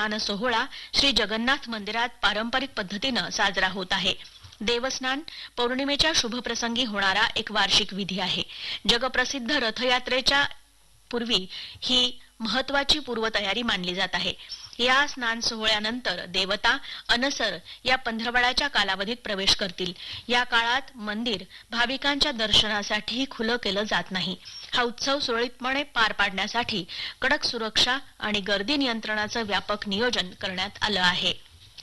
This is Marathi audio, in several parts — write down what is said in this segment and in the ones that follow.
स्नान सोहळा श्री जगन्नाथ मंदिरात पारंपरिक पद्धतीनं साजरा होत आहे. देवस्नान पौर्णिमेच्या शुभप्रसंगी होणारा एक वार्षिक विधी आहे. जगप्रसिद्ध रथयात्रेच्या पूर्वी ही महत्वाची पूर्वतयारी मानली जात आहे. या स्नान सोहळ्यानंतर देवता अनसर या पंधरवड्याच्या कालावधीत प्रवेश करतील. या काळात मंदिर भाविकांच्या दर्शनासाठी खुलं केलं जात नाही. हा उत्सव सुरळीतपणे पार पाडण्यासाठी कडक सुरक्षा आणि गर्दी नियंत्रणाचं व्यापक नियोजन करण्यात आलं आहे.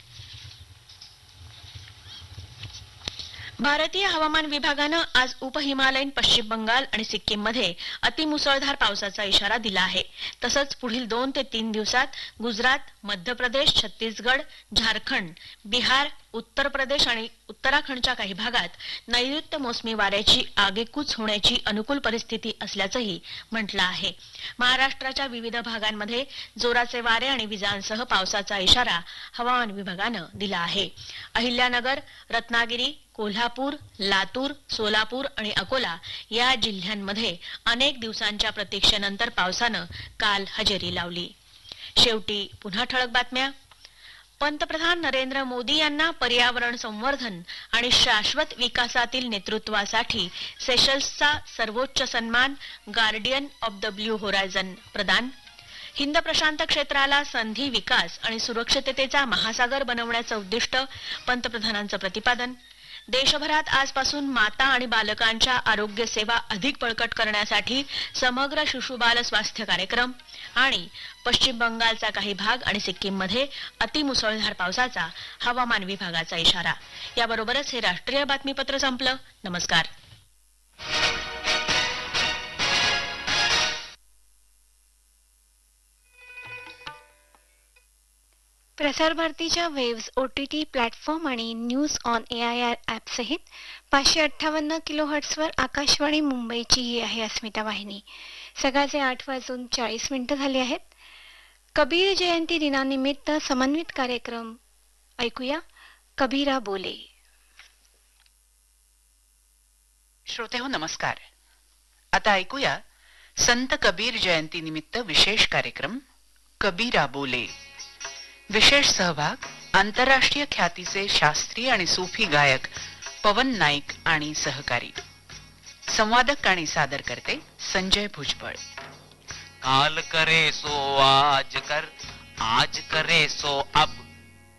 भारतीय हवामान विभागानं आज उपहिमालयीन पश्चिम बंगाल आणि सिक्कीममध्ये अतिमुसळधार पावसाचा इशारा दिला आहे. तसंच पुढील 2 ते 3 दिवसात गुजरात, मध्य प्रदेश, छत्तीसगड, झारखंड, बिहार, उत्तर प्रदेश आणि उत्तराखंडच्या काही भागात नैऋत्य मोसमी वाऱ्याची आगेकूच होण्याची अनुकूल परिस्थिती असल्याचंही म्हटलं आहे. महाराष्ट्राच्या विविध भागांमध्ये जोराचे वारे आणि विजांसह पावसाचा इशारा हवामान विभागानं दिला आहे. अहिल्यानगर, रत्नागिरी, कोल्हापूर, लातूर, सोलापूर आणि अकोला या जिल्ह्यांमध्ये अनेक दिवसांच्या प्रतीक्षेनंतर पावसानं काल हजेरी लावली. शेवटी पुन्हा ठळक बातम्या. पंतप्रधान नरेंद्र मोदी यांना पर्यावरण संवर्धन आणि शाश्वत विकासातील नेतृत्वासाठी सेशल्सचा सर्वोच्च सन्मान guardian of the blue horizon प्रदान. हिंद प्रशांत क्षेत्राला संधी, विकास आणि सुरक्षिततेचा महासागर बनवण्याचं उद्दिष्ट, पंतप्रधानांचं प्रतिपादन. देशभरात आजपासून माता आणि बालकांच्या आरोग्य सेवा अधिक बळकट करण्यासाठी समग्र शिशुबाल स्वास्थ्य कार्यक्रम. आणि पश्चिम बंगालचा काही भाग आणि सिक्कीममध्ये अतिमुसळधार पावसाचा हवामान विभागाचा इशारा. याबरोबरच हे राष्ट्रीय बातमीपत्र संपलं. नमस्कार. प्रसार भारतीच्या वेव्स OTT प्लॅटफॉर्म आणि न्यूज ऑन AIR ॲप सहित 558 किलोहर्ट्झवर आकाशवाणी मुंबईची ही आहे अस्मिता वाहिनी. सकाळचे 8:40 झाले आहेत. कबीर जयंती दिनानिमित्त समन्वित कार्यक्रम ऐकूया. कबीरा बोले. श्रोतेहो नमस्कार. आता ऐकूया संत कबीर जयंती निमित्त विशेष कार्यक्रम कबीरा बोले. विशेष सहभाग आंतरराष्ट्रीय ख्यातीचे शास्त्रीय आणि सूफी गायक पवन नाईक आणि सहकारी. संवादक आणि सादर करते संजय भुजबळ. काल करे सो आज कर, आज करे सो अब,